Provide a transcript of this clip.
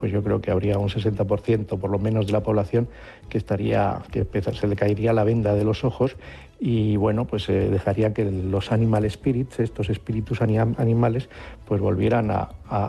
pues yo creo que habría un 60% por lo menos de la población se le caería la venda de los ojos y bueno, pues dejaría que los animal spirits, estos espíritus animales, pues volvieran a